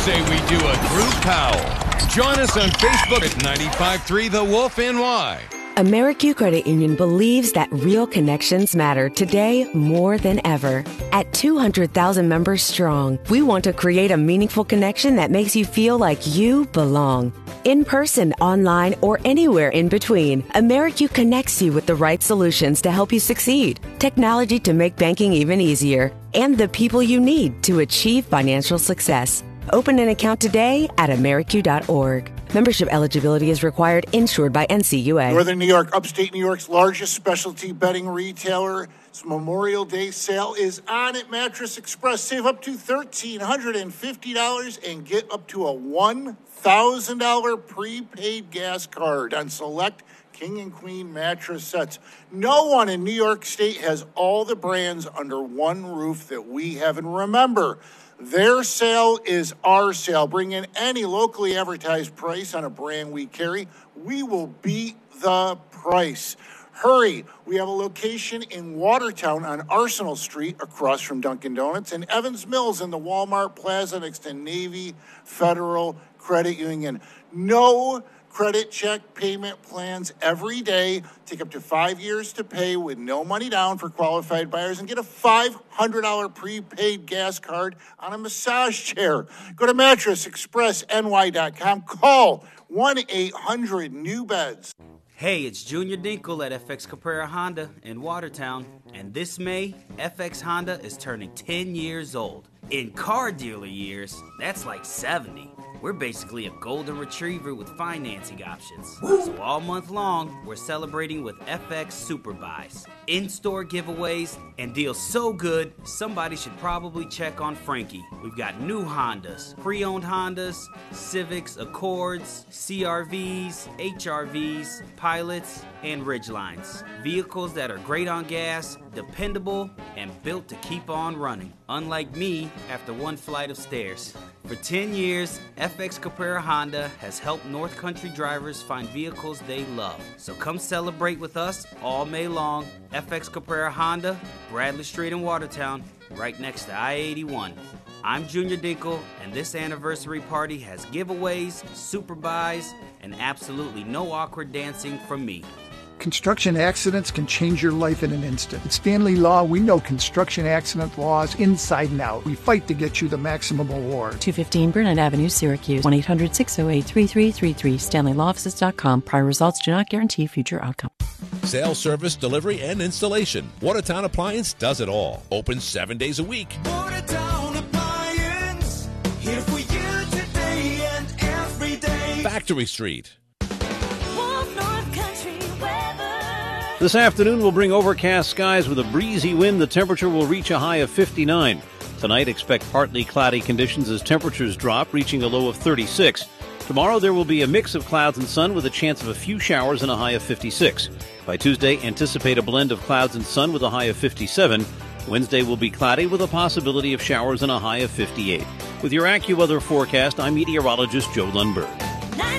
say we do a group howl? Join us on Facebook at 95.3 The Wolf NY. Americu Credit Union believes that real connections matter today more than ever. At 200,000 members strong, we want to create a meaningful connection that makes you feel like you belong. In person, online, or anywhere in between, Americu connects you with the right solutions to help you succeed, technology to make banking even easier, and the people you need to achieve financial success. Open an account today at Americu.org. Membership eligibility is required, insured by NCUA. Northern New York, upstate New York's largest specialty bedding retailer. Its Memorial Day sale is on at Mattress Express. Save up to $1,350 and get up to a $1,000 prepaid gas card on select King and Queen mattress sets. No one in New York State has all the brands under one roof that we have. And remember, their sale is our sale. Bring in any locally advertised price on a brand we carry. We will beat the price. Hurry. We have a location in Watertown on Arsenal Street across from Dunkin' Donuts, and Evans Mills in the Walmart Plaza next to Navy Federal Credit Union. No credit check payment plans every day. Take up to 5 years to pay with no money down for qualified buyers, and get a $500 prepaid gas card on a massage chair. Go to MattressExpressNY.com. Call 1-800-NEW-BEDS. Hey, it's Junior Dinkle at FX Caprera Honda in Watertown, and this May, FX Honda is turning 10 years old. In car dealer years, that's like 70. We're basically a golden retriever with financing options. So all month long, we're celebrating with FX Super Buys, in-store giveaways, and deals so good, somebody should probably check on Frankie. We've got new Hondas, pre-owned Hondas, Civics, Accords, CRVs, HRVs, Pilots, and Ridgelines. Vehicles that are great on gas, dependable, and built to keep on running. Unlike me, after one flight of stairs. For 10 years, FX Caprera Honda has helped North Country drivers find vehicles they love. So come celebrate with us all May long. FX Caprera Honda, Bradley Street in Watertown, right next to I-81. I'm Junior Dinkle, and this anniversary party has giveaways, super buys, and absolutely no awkward dancing from me. Construction accidents can change your life in an instant. At Stanley Law, we know construction accident laws inside and out. We fight to get you the maximum award. 215 Burnett Avenue, Syracuse. 1-800-608-3333. StanleyLawOffices.com. Prior results do not guarantee future outcome. Sales, service, delivery, and installation. Watertown Appliance does it all. Open 7 days a week. Watertown Appliance, here for you today and every day. Factory Street. This afternoon will bring overcast skies with a breezy wind. The temperature will reach a high of 59. Tonight, expect partly cloudy conditions as temperatures drop, reaching a low of 36. Tomorrow, there will be a mix of clouds and sun with a chance of a few showers and a high of 56. By Tuesday, anticipate a blend of clouds and sun with a high of 57. Wednesday will be cloudy with a possibility of showers and a high of 58. With your AccuWeather forecast, I'm meteorologist Joe Lundberg.